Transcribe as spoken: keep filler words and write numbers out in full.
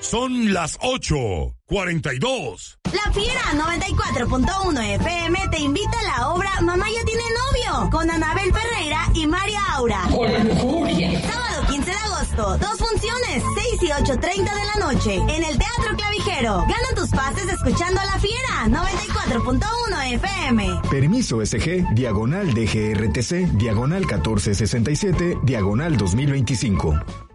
Son las ocho cuarenta y dos. La Fiera noventa y cuatro punto uno F M te invita a la obra Mamá ya tiene novio, con Anabel Ferreira y María Aura. Sábado quince de agosto, dos funciones, seis y ocho treinta de la noche, en el Teatro Clavijero. Gana tus pases escuchando a La Fiera noventa y cuatro punto uno F M. Permiso S G, diagonal D G R T C, diagonal catorce sesenta y siete, diagonal dos mil veinticinco.